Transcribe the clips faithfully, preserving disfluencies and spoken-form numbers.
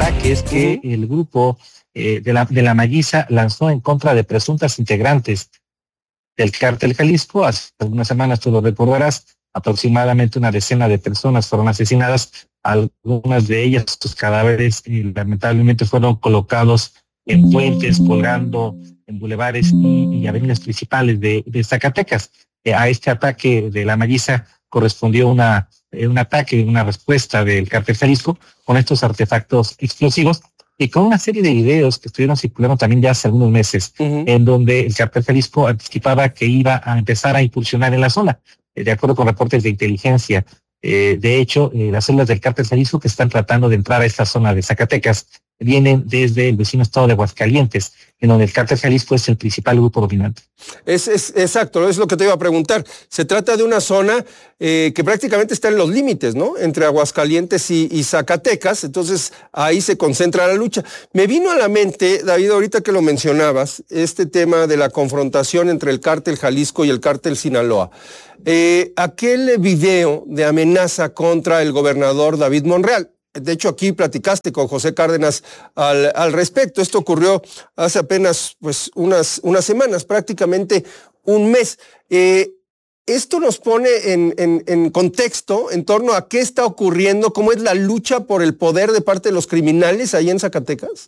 ataques que uh-huh. el grupo eh, de, la, de la Malliza lanzó en contra de presuntas integrantes del Cártel Jalisco. Hace algunas semanas, tú lo recordarás, aproximadamente una decena de personas fueron asesinadas. Algunas de ellas, sus cadáveres, eh, lamentablemente fueron colocados en puentes, colgando en bulevares y, y avenidas principales de, de Zacatecas. Eh, a este ataque de la Malliza correspondió una, eh, un ataque, una respuesta del Cártel Jalisco con estos artefactos explosivos y con una serie de videos que estuvieron circulando también ya hace algunos meses, uh-huh. en donde el Cártel Jalisco anticipaba que iba a empezar a incursionar en la zona, eh, de acuerdo con reportes de inteligencia. Eh, de hecho, eh, las células del Cártel Jalisco que están tratando de entrar a esta zona de Zacatecas vienen desde el vecino estado de Aguascalientes, en donde el Cártel Jalisco es el principal grupo dominante. Es, es exacto, es lo que te iba a preguntar. Se trata de una zona eh, que prácticamente está en los límites, ¿no? Entre Aguascalientes y, y Zacatecas, entonces ahí se concentra la lucha. Me vino a la mente, David, ahorita que lo mencionabas, este tema de la confrontación entre el Cártel Jalisco y el Cártel Sinaloa. Eh, aquel video de amenaza contra el gobernador David Monreal. De hecho, aquí platicaste con José Cárdenas al, al respecto. Esto ocurrió hace apenas pues, unas, unas semanas, prácticamente un mes. Eh, esto nos pone en, en, en contexto en torno a qué está ocurriendo, cómo es la lucha por el poder de parte de los criminales ahí en Zacatecas.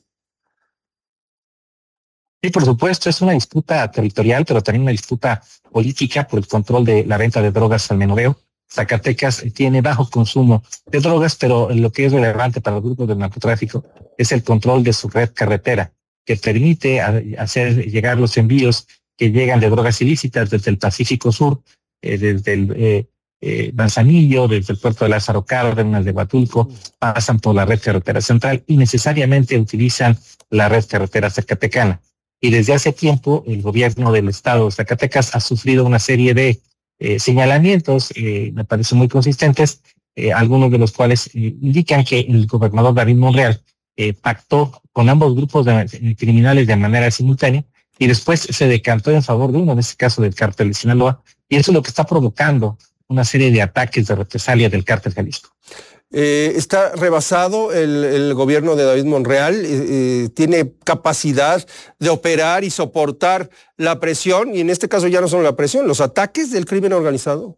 Sí, por supuesto, es una disputa territorial, pero también una disputa política por el control de la venta de drogas al menudeo. Zacatecas tiene bajo consumo de drogas, pero lo que es relevante para los grupos del narcotráfico es el control de su red carretera, que permite hacer llegar los envíos que llegan de drogas ilícitas desde el Pacífico Sur, eh, desde el eh, eh, Manzanillo, desde el puerto de Lázaro Cárdenas, de Huatulco, pasan por la red carretera central y necesariamente utilizan la red carretera zacatecana. Y desde hace tiempo el gobierno del estado de Zacatecas ha sufrido una serie de Eh, señalamientos, eh, me parecen muy consistentes, eh, algunos de los cuales eh, indican que el gobernador David Monreal eh, pactó con ambos grupos de, de criminales de manera simultánea y después se decantó en favor de uno, en este caso del Cártel de Sinaloa, y eso es lo que está provocando una serie de ataques de represalia del Cártel Jalisco. Eh, está rebasado el, el gobierno de David Monreal, eh, eh, tiene capacidad de operar y soportar la presión, y en este caso ya no solo la presión, los ataques del crimen organizado.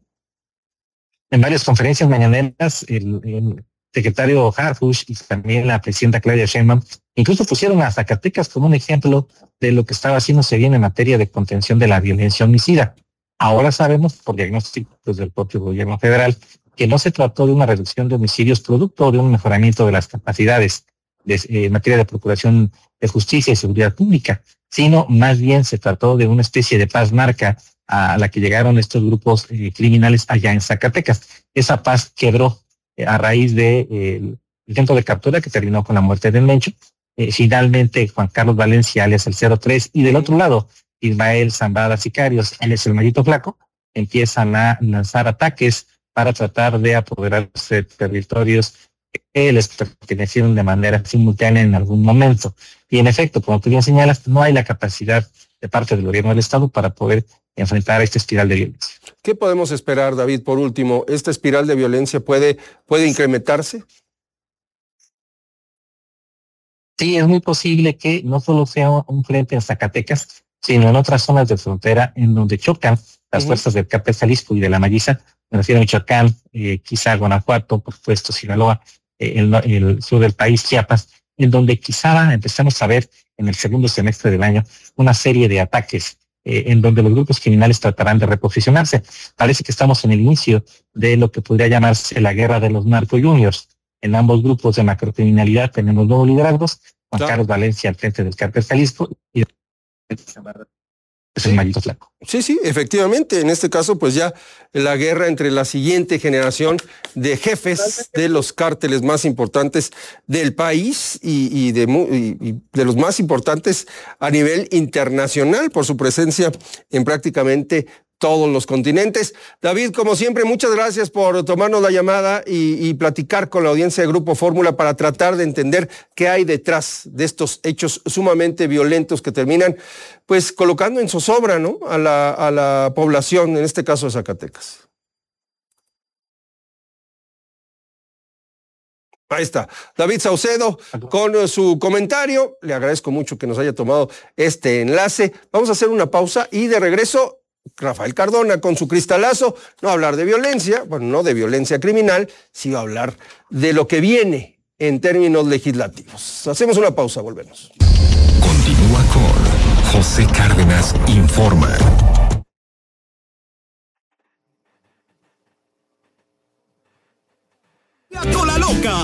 En varias conferencias mañaneras, el, el secretario Harfuch y también la presidenta Claudia Sheinbaum incluso pusieron a Zacatecas como un ejemplo de lo que estaba haciéndose bien en materia de contención de la violencia homicida. Ahora sabemos, por diagnósticos del propio gobierno federal, que no se trató de una reducción de homicidios producto de un mejoramiento de las capacidades de, eh, en materia de procuración de justicia y seguridad pública, sino más bien se trató de una especie de paz marca a la que llegaron estos grupos eh, criminales allá en Zacatecas. Esa paz quebró eh, a raíz de eh, el intento de captura que terminó con la muerte del Mencho. Eh, finalmente, Juan Carlos Valencia, alias el cero tres, y del otro lado, Ismael Zambada Sicarios, alias el Mallito Flaco, empiezan a lanzar ataques para tratar de apoderarse de territorios que les pertenecieron de manera simultánea en algún momento. Y en efecto, como tú bien señalas, no hay la capacidad de parte del gobierno del Estado para poder enfrentar esta espiral de violencia. ¿Qué podemos esperar, David, por último? ¿Esta espiral de violencia puede, puede incrementarse? Sí, es muy posible que no solo sea un frente en Zacatecas, sino en otras zonas de frontera en donde chocan las uh-huh. fuerzas del Cártel Jalisco y de la Malliza. Me refiero a Michoacán, eh, quizá Guanajuato, por supuesto, Sinaloa, eh, el, el sur del país, Chiapas, en donde quizá empezamos a ver en el segundo semestre del año una serie de ataques eh, en donde los grupos criminales tratarán de reposicionarse. Parece que estamos en el inicio de lo que podría llamarse la guerra de los narco juniors. En ambos grupos de macrocriminalidad tenemos nuevos liderazgos, Juan claro. Carlos Valencia al frente del Cártel Jalisco y es el Mallito Flaco. Sí, sí, efectivamente. En este caso, pues ya la guerra entre la siguiente generación de jefes de los cárteles más importantes del país y, y, de, y, y de los más importantes a nivel internacional por su presencia en prácticamente todos los continentes. David, como siempre, muchas gracias por tomarnos la llamada y, y platicar con la audiencia de Grupo Fórmula para tratar de entender qué hay detrás de estos hechos sumamente violentos que terminan pues colocando en zozobra, ¿no?, a la, a la población, en este caso de Zacatecas. Ahí está, David Saucedo con su comentario. Le agradezco mucho que nos haya tomado este enlace. Vamos a hacer una pausa y de regreso, Rafael Cardona con su cristalazo. No hablar de violencia, bueno, no de violencia criminal, sino hablar de lo que viene en términos legislativos. Hacemos una pausa, volvemos. Continúa con José Cárdenas Informa. La cola loca.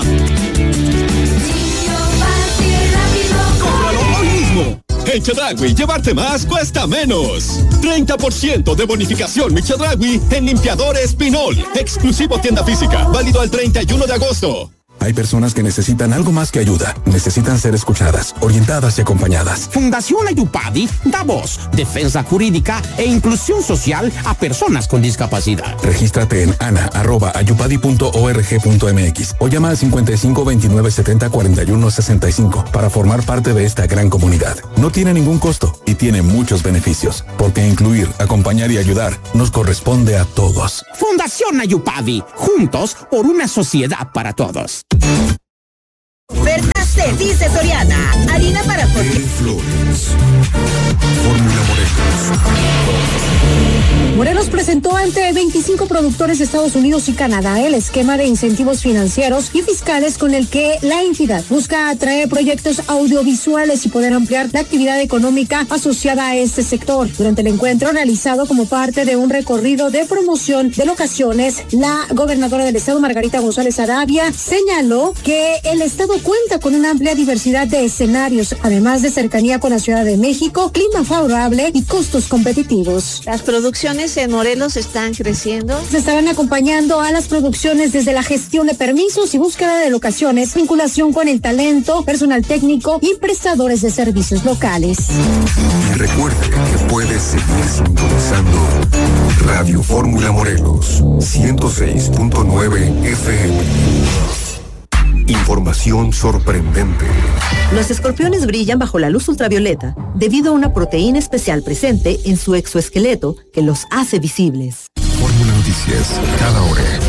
Cómpralo hoy mismo. En Chedraui, llevarte más cuesta menos. treinta por ciento de bonificación Mi Chedraui en limpiadores Pinol. Exclusivo tienda física. Válido al treinta y uno de agosto. Hay personas que necesitan algo más que ayuda. Necesitan ser escuchadas, orientadas y acompañadas. Fundación Ayupadi da voz, defensa jurídica e inclusión social a personas con discapacidad. Regístrate en ana arroba ayupadi punto org punto mx o llama al cincuenta y cinco veintinueve setenta cuarenta y uno sesenta y cinco para formar parte de esta gran comunidad. No tiene ningún costo y tiene muchos beneficios, porque incluir, acompañar y ayudar nos corresponde a todos. Fundación Ayupadi, juntos por una sociedad para todos. Oferta se dice Soriana. Harina para Flores. Fórmula Morelos. Morelos presentó ante veinticinco productores de Estados Unidos y Canadá el esquema de incentivos financieros y fiscales con el que la entidad busca atraer proyectos audiovisuales y poder ampliar la actividad económica asociada a este sector. Durante el encuentro realizado como parte de un recorrido de promoción de locaciones, la gobernadora del estado, Margarita González Arabia, señaló que el estado cuenta con una amplia diversidad de escenarios, además de cercanía con la Ciudad de México, clima favorable y costos competitivos. Las producciones en Morelos están creciendo. Se estarán acompañando a las producciones desde la gestión de permisos y búsqueda de locaciones, vinculación con el talento, personal técnico y prestadores de servicios locales. Y recuerde que puede seguir sintonizando Radio Fórmula Morelos ciento seis punto nueve F M. Información sorprendente. Los escorpiones brillan bajo la luz ultravioleta debido a una proteína especial presente en su exoesqueleto que los hace visibles. Fórmula Noticias, cada hora.